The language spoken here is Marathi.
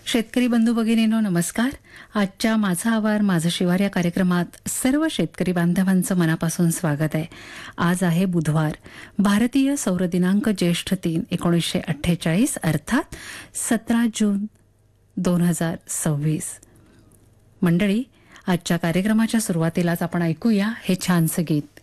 शेतकरी बंधू भगिनींनो नमस्कार. आजच्या माझा आवार माझं शिवार या कार्यक्रमात सर्व शेतकरी बांधवांचं मनापासून स्वागत आहे. आज आहे बुधवार, भारतीय सौर दिनांक ज्येष्ठ 3 1948 अर्थात 17 जून 2026. मंडळी, आजच्या कार्यक्रमाच्या सुरुवातीलाच आपण ऐकूया हे छानसं गीत.